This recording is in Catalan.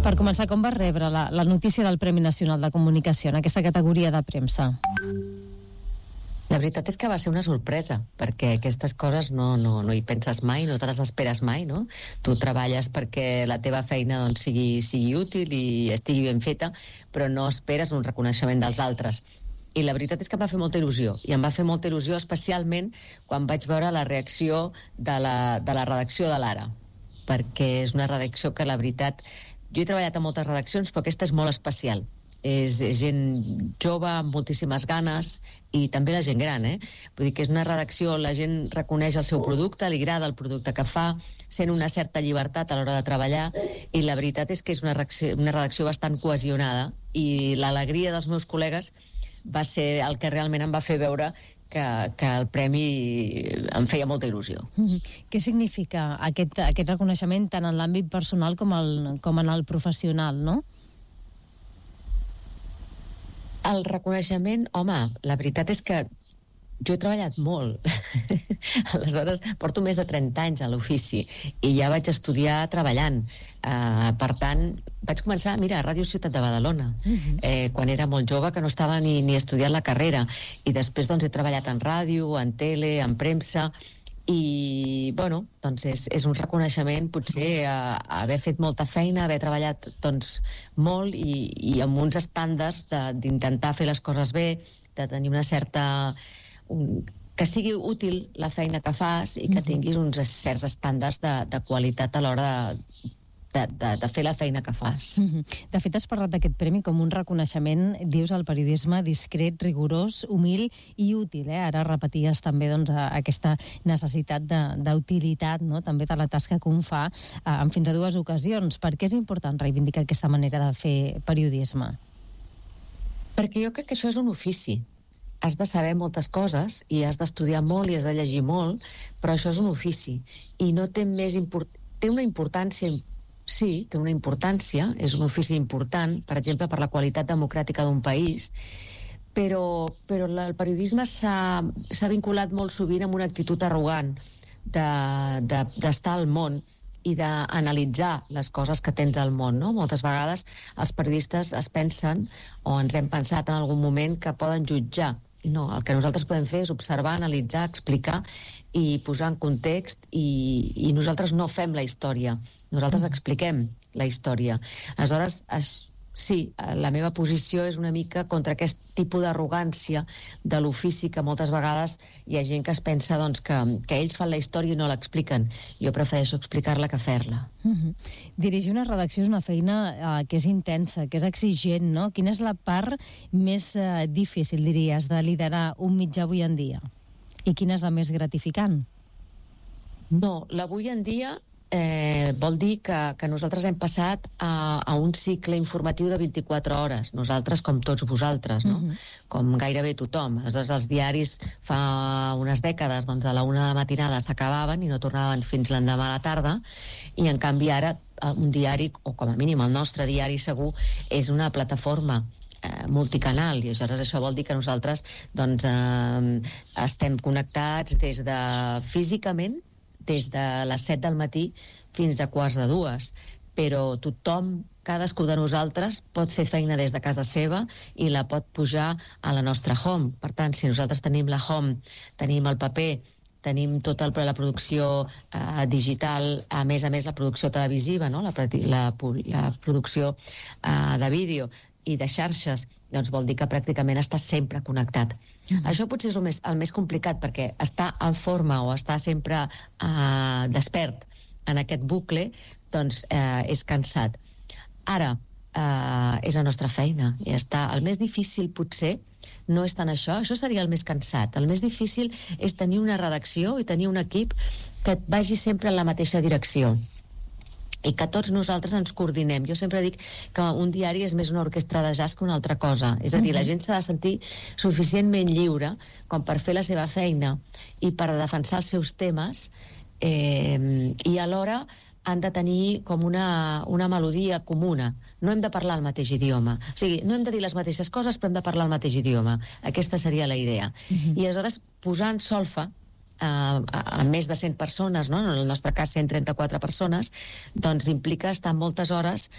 Per començar, com vas rebre la notícia del Premi Nacional de Comunicació en aquesta categoria de premsa? La veritat és que va ser una sorpresa, perquè aquestes coses no hi penses mai, no te les esperes mai, no? Tu treballes perquè la teva feina doncs, sigui útil i estigui ben feta, però no esperes un reconeixement dels altres. I la veritat és que em va fer molta il·lusió, i em va fer molta il·lusió especialment quan vaig veure la reacció de la redacció de l'Ara, perquè és una redacció que la veritat... Jo he treballat a moltes redaccions, però aquesta és molt especial. És gent jove, amb moltíssimes ganes, i també la gent gran, Vull dir que és una redacció, la gent reconeix el seu producte, li agrada el producte que fa, sent una certa llibertat a l'hora de treballar, i la veritat és que és una redacció bastant cohesionada, i l'alegria dels meus col·legues va ser el que realment em va fer veure que el premi em feia molta il·lusió. Què significa aquest reconeixement tant en l'àmbit personal com en el professional, no? El reconeixement, home, la veritat és que jo he treballat molt. Aleshores, porto més de 30 anys a l'ofici i ja vaig estudiar treballant. Per tant, vaig començar, a Ràdio Ciutat de Badalona, quan era molt jove, que no estava ni estudiant la carrera. I després doncs, he treballat en ràdio, en tele, en premsa, i bueno, doncs és un reconeixement potser haver fet molta feina, haver treballat doncs molt i amb uns estàndards d'intentar fer les coses bé, de tenir una certa... que sigui útil la feina que fas i que tinguis uns certs estàndards de qualitat a l'hora de fer la feina que fas. De fet, has parlat d'aquest premi com un reconeixement, dius, al periodisme discret, rigorós, humil i útil. Ara repeties també doncs, aquesta necessitat d'utilitat, no? També de la tasca que un fa en fins a 2 ocasions. Per què és important reivindicar aquesta manera de fer periodisme? Perquè jo crec que això és un ofici. Has de saber moltes coses i has d'estudiar molt i has de llegir molt, però això és un ofici i no té té una importància. Sí, té una importància, és un ofici important, per exemple, per la qualitat democràtica d'un país, però el periodisme s'ha vinculat molt sovint amb una actitud arrogant d'estar al món i d'analitzar les coses que tens al món, no? Moltes vegades els periodistes es pensen, o ens hem pensat en algun moment, que poden jutjar. I no, el que nosaltres podem fer és observar, analitzar, explicar i posar en context, i nosaltres no fem la història, nosaltres expliquem la història. Aleshores, sí, la meva posició és una mica contra aquest tipus d'arrogància de l'ofici, que moltes vegades hi ha gent que es pensa doncs, que ells fan la història i no l'expliquen. Jo prefereixo explicar-la que fer-la. Dirigir una redacció és una feina que és intensa, que és exigent, no? Quina és la part més difícil, diries, de liderar un mitjà avui en dia? I quina és la més gratificant? No, l'avui en dia vol dir que nosaltres hem passat a un cicle informatiu de 24 hores, nosaltres com tots vosaltres, no? Com gairebé tothom. Aleshores, els diaris fa unes dècades, doncs a la 1 de la matinada s'acabaven i no tornaven fins l'endemà a la tarda, i en canvi ara un diari, o com a mínim el nostre diari segur, és una plataforma multicanal, i aleshores això vol dir que nosaltres doncs, estem connectats físicament des de les 7 del matí fins a 1:15, però tothom, cadascú de nosaltres pot fer feina des de casa seva i la pot pujar a la nostra home. Per tant, si nosaltres tenim la home, tenim el paper, tenim tota la producció digital, a més la producció televisiva, no? la producció de vídeo i de xarxes, doncs vol dir que pràcticament està sempre connectat. Això potser és el més complicat, perquè estar en forma o estar sempre despert en aquest bucle doncs és cansat. Ara és la nostra feina i està. El més difícil potser no és tant això seria el més cansat. El més difícil és tenir una redacció i tenir un equip que et vagi sempre en la mateixa direcció i que tots nosaltres ens coordinem. Jo sempre dic que un diari és més una orquestra de jazz que una altra cosa. És a dir, la gent s'ha de sentir suficientment lliure com per fer la seva feina i per defensar els seus temes, i alhora han de tenir com una melodia comuna. No hem de parlar el mateix idioma. O sigui, no hem de dir les mateixes coses, però hem de parlar el mateix idioma. Aquesta seria la idea. I aleshores, posar en solfa a més de 100 persones, no? En el nostre cas 134 persones, doncs implica estar moltes hores